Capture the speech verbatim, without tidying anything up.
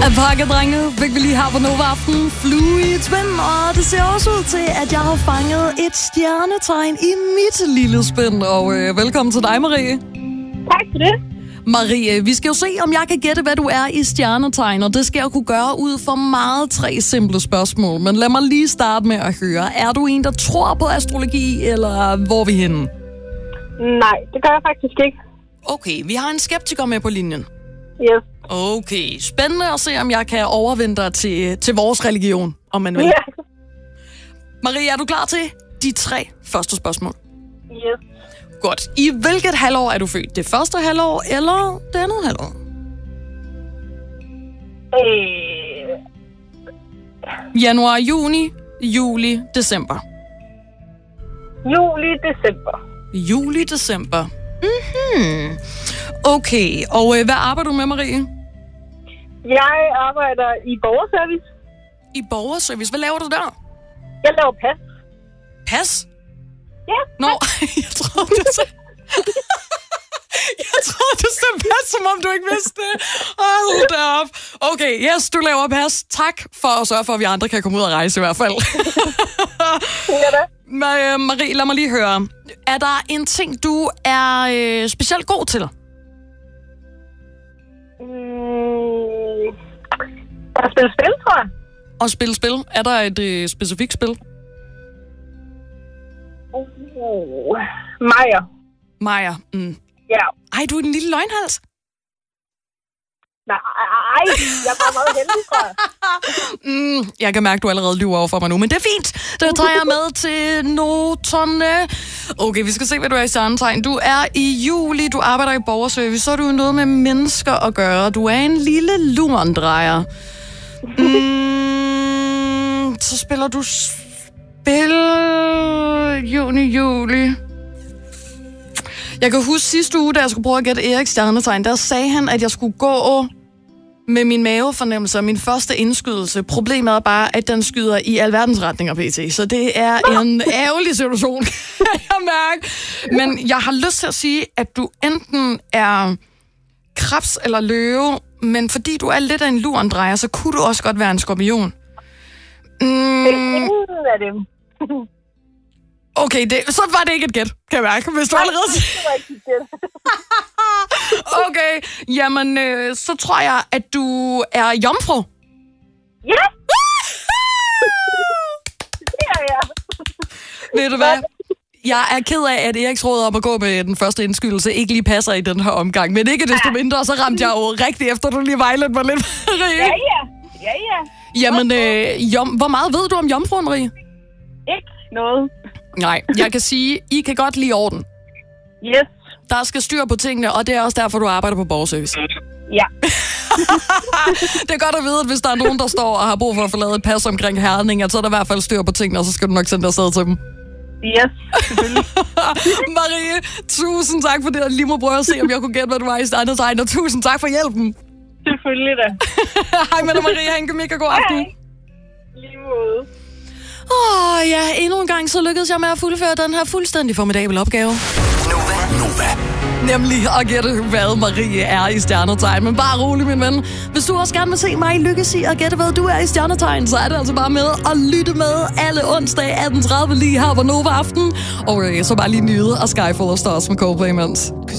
Af pakkedrengene fik vi lige her på Nova Aften flue i et spænd, og det ser også ud til, at jeg har fanget et stjernetegn i mit lille spænd. Og øh, velkommen til dig, Marie. Tak for det. Marie, vi skal jo se, om jeg kan gætte, hvad du er i stjernetegn, og det skal jeg kunne gøre ud for meget tre simple spørgsmål. Men lad mig lige starte med at høre. Er du en, der tror på astrologi, eller hvor er vi henne? Nej, det gør jeg faktisk ikke. Okay, vi har en skeptiker med på linjen. Yes. Okay, spændende at se, om jeg kan overvinde dig til, til vores religion, om man vil. Ja. Marie, er du klar til de tre første spørgsmål? Yes. Godt. I hvilket halvår er du født? Det første halvår eller det andet halvår? Øh... Januar, juni, juli, december. Juli, december. Juli, december. Mhm. Okay, og øh, hvad arbejder du med, Marie? Jeg arbejder i borgerservice. I borgerservice. Hvad laver du der? Jeg laver pas. Pas? Ja. Nå, jeg tror det så... Jeg tror det så pas, som om du ikke vidste det. Hold da op. Okay, yes, du laver pas. Tak for at sørge for, at vi andre kan komme ud og rejse i hvert fald. Ja da. Marie, lad mig lige høre. Er der en ting, du er øh, specielt god til? Mm, at spille spil, tror jeg. At spille spil? Er der et øh, specifikt spil? Uh, Maja. Maja. Mm. Ja. Ej, du er den lille løgnhals. Nej, jeg er bare meget heldig, tror jeg. mm, jeg kan mærke, at du allerede lyver over for mig nu, men det er fint. Det tager jeg med til noterne. Okay, vi skal se, hvad du er i stjernetegn. Du er i juli, du arbejder i borgerservice, så er du noget med mennesker at gøre. Du er en lille lurendrejer. Mm, så spiller du spil juni, juli. Jeg kan huske sidste uge, da jeg skulle prøve at gætte Eriks stjernetegn, der sagde han, at jeg skulle gå med min mavefornemmelse og min første indskydelse. Problemet er bare, at den skyder i alverdens retninger, pt. Så det er en ærgerlig situation, kan jeg mærke. Men jeg har lyst til at sige, at du enten er krebs eller løve, men fordi du er lidt af en lurendrejer, så kunne du også godt være en skorpion. Mm. Det er ingen af dem. Okay, det, så var det ikke et gæt, kan jeg mærke, hvis du Nej, allerede... det var ikke et gæt. Okay, jamen, øh, så tror jeg, at du er jomfru. Ja! Det er jeg. Ved du hvad? Jeg er ked af, at Eriks råd om at gå med den første indskydelse ikke lige passer i den her omgang. Men ikke desto mindre, så ramte jeg jo rigtigt, efter du lige vejledte mig lidt, Marie. Ja, ja. Ja, ja. Jamen, øh, jom, hvor meget ved du om jomfruen, Marie? Ikke noget. Nej, jeg kan sige, I kan godt lide orden. Yes. Der skal styr på tingene, og det er også derfor, du arbejder på borgerservice. Ja. Det er godt at vide, at hvis der er nogen, der står og har brug for at få lavet et pas omkring Herning, så er der i hvert fald styr på tingene, og så skal du nok sende dig afsted til dem. Yes, selvfølgelig. Marie, tusind tak for det, og lige må prøve at se, om jeg kunne gætte, hvad du var i stjernetegn, og tusind tak for hjælpen. Selvfølgelig da. Hej med dig, Marie. Ha' en mega god aften. Hej. Lige måde. Åh oh, ja, endnu en gang så lykkedes jeg med at fuldføre den her fuldstændig formidable opgave. Nova. Nova. Nemlig at gætte, hvad Marie er i stjernetegn. Men bare rolig, min ven. Hvis du også gerne vil se mig lykkes i at gætte, hvad du er i stjernetegn, så er det altså bare med at lytte med alle onsdag atten tredive lige her på Nova Aften. Og øh, så bare lige nyde af Skyfall of Stars med Coldplay imens.